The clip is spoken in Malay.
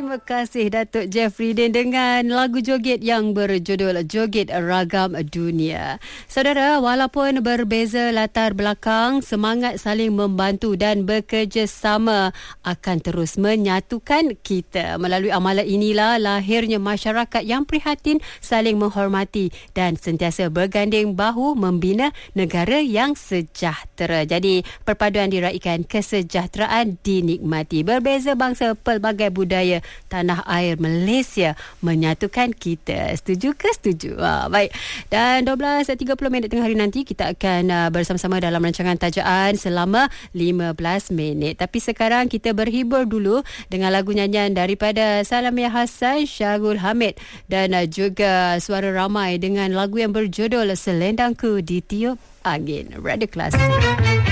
Terima kasih Datuk Jeffrey dengan lagu joget yang berjudul Joget Ragam Dunia. Saudara, walaupun berbeza latar belakang, semangat saling membantu dan bekerjasama akan terus menyatukan kita. Melalui amalan inilah lahirnya masyarakat yang prihatin, saling menghormati dan sentiasa berganding bahu membina negara yang sejahtera. Jadi, perpaduan diraikan, kesejahteraan dinikmati. Berbeza bangsa, pelbagai budaya tanah air Malaysia menyatukan kita. Setuju ke? Setuju. Baik. Dan 12.30 tengah hari nanti kita akan bersama-sama dalam rancangan Tajaan selama 15 minit. Tapi sekarang kita berhibur dulu dengan lagu nyanyian daripada Salamiah Hassan, Syarul Hamid dan juga Suara Ramai dengan lagu yang berjudul Selendangku Ditiup Angin. Radio Classic.